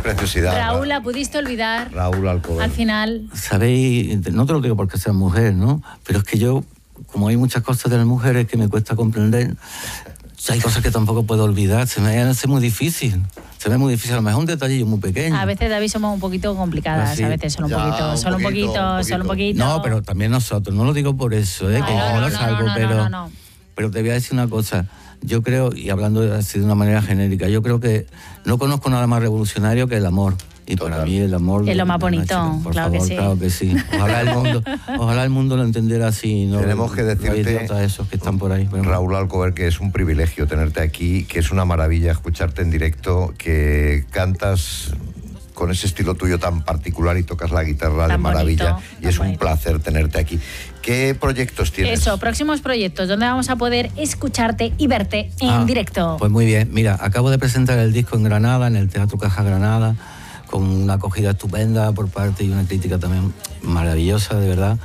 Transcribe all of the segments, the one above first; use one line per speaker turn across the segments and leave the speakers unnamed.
preciosidad.
Raúl, ¿la pudiste olvidar?
Raúl Alcover.
Al final.
Sabéis, no te lo digo porque seas mujer, ¿no? Pero es que yo, como hay muchas cosas de las mujeres que me cuesta comprender, hay cosas que tampoco puedo olvidar. Se me hace muy difícil. Se me hace muy difícil. A lo mejor un detallillo muy pequeño.
A veces, David, somos un poquito complicadas.
Así.
A veces solo un poquito.
No, pero también nosotros. No lo digo por eso, que no es algo, pero... Pero te voy a decir una cosa. Yo creo, y hablando así de una manera genérica, yo creo que no conozco nada más revolucionario que el amor. Y para mí el amor
es lo más bonito,
claro que sí. Ojalá el mundo lo entendiera así. No,
tenemos que decirte,
esos que están por ahí.
Raúl Alcover, que es un privilegio tenerte aquí, que es una maravilla escucharte en directo, que cantas con ese estilo tuyo tan particular y tocas la guitarra de maravilla, y es un placer tenerte aquí. ¿Qué proyectos tienes?
Eso, próximos proyectos, donde vamos a poder escucharte y verte en directo.
Pues muy bien, mira, acabo de presentar el disco en Granada, en el Teatro Caja Granada, con una acogida estupenda por parte y una crítica también maravillosa, de verdad.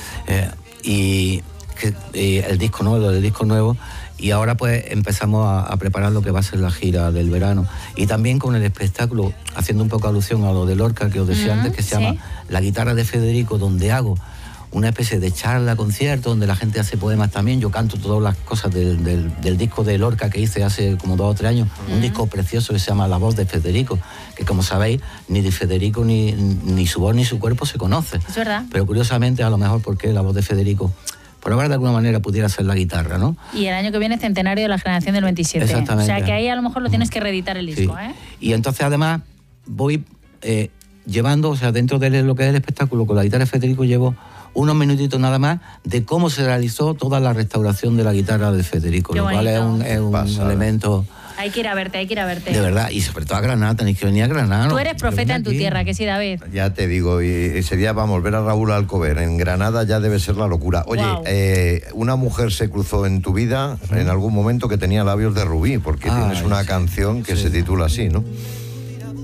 Y el disco nuevo, y ahora pues empezamos a preparar lo que va a ser la gira del verano. Y también con el espectáculo, haciendo un poco alusión a lo de Lorca que os decía antes, que se llama La guitarra de Federico, donde hago una especie de charla, concierto, donde la gente hace poemas también. Yo canto todas las cosas del disco de Lorca que hice hace como 2 o 3 años, un disco precioso que se llama La voz de Federico, que como sabéis, ni de Federico ni su voz ni su cuerpo se conoce.
Es verdad.
Pero curiosamente, a lo mejor porque la voz de Federico, por hablar de alguna manera, pudiera ser la guitarra, ¿no?
Y el año que viene, centenario de la generación del 27.
Exactamente.
O sea, que ahí a lo mejor lo tienes que reeditar el disco,
sí. Y entonces, además, voy llevando, o sea, dentro de lo que es el espectáculo, con la guitarra de Federico, llevo unos minutitos nada más de cómo se realizó toda la restauración de la guitarra de Federico, lo cual es un elemento...
Hay que ir a verte.
De verdad, y sobre todo a Granada, tenéis que venir a Granada.
Tú eres profeta en tu tierra, que sí, David.
Ya te digo, y ese día vamos a ver a Raúl Alcover en Granada, ya debe ser la locura. Oye, una mujer se cruzó en tu vida en algún momento que tenía labios de rubí, porque tienes una canción que se titula así, ¿no?